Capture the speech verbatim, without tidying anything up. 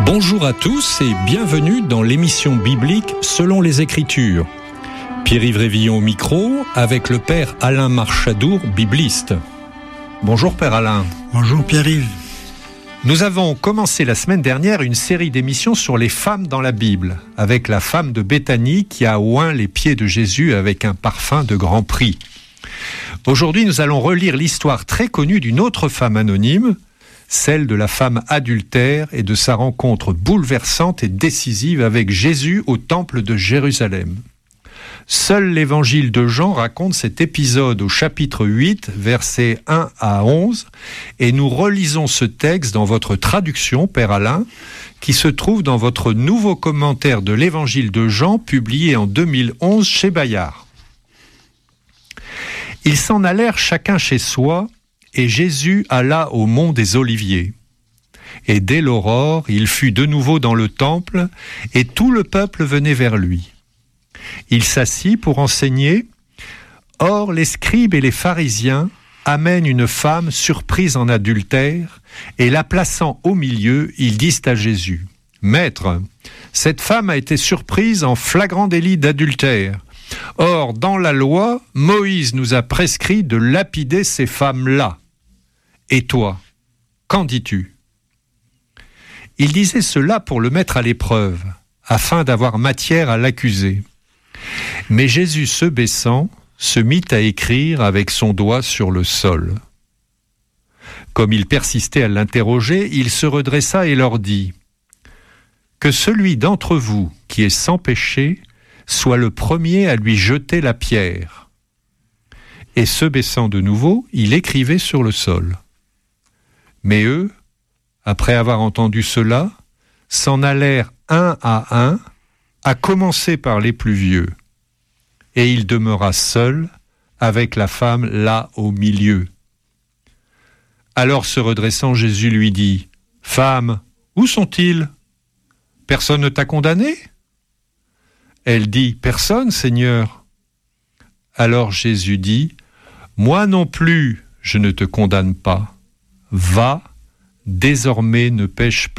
Bonjour à tous et bienvenue dans l'émission biblique Selon les Écritures. Pierre-Yves Révillon au micro avec le Père Alain Marchadour, bibliste. Bonjour Père Alain. Bonjour Pierre-Yves. Nous avons commencé la semaine dernière une série d'émissions sur les femmes dans la Bible, avec la femme de Béthanie qui a oint les pieds de Jésus avec un parfum de grand prix. Aujourd'hui, nous allons relire l'histoire très connue d'une autre femme anonyme, celle de la femme adultère et de sa rencontre bouleversante et décisive avec Jésus au temple de Jérusalem. Seul l'évangile de Jean raconte cet épisode au chapitre huit, versets un à onze, et nous relisons ce texte dans votre traduction, Père Alain, qui se trouve dans votre nouveau commentaire de l'évangile de Jean, publié en deux mille onze chez Bayard. Ils s'en allèrent chacun chez soi, et Jésus alla au mont des Oliviers. Et dès l'aurore, il fut de nouveau dans le temple, et tout le peuple venait vers lui. Il s'assit pour enseigner. Or, les scribes et les pharisiens amènent une femme surprise en adultère, et la plaçant au milieu, ils disent à Jésus : « Maître, cette femme a été surprise en flagrant délit d'adultère. Or, dans la loi, Moïse nous a prescrit de lapider ces femmes-là. Et toi, qu'en dis-tu » Il disait cela pour le mettre à l'épreuve, afin d'avoir matière à l'accuser. Mais Jésus, se baissant, se mit à écrire avec son doigt sur le sol. Comme il persistait à l'interroger, il se redressa et leur dit : « Que celui d'entre vous qui est sans péché soit le premier à lui jeter la pierre. » Et se baissant de nouveau, il écrivait sur le sol. Mais eux, après avoir entendu cela, s'en allèrent un à un, à commencer par les plus vieux. Et il demeura seul, avec la femme là au milieu. Alors se redressant, Jésus lui dit : « Femme, où sont-ils ? Personne ne t'a condamné ? » Elle dit : « Personne, Seigneur. » Alors Jésus dit : « Moi non plus, je ne te condamne pas. Va, désormais ne pêche plus. »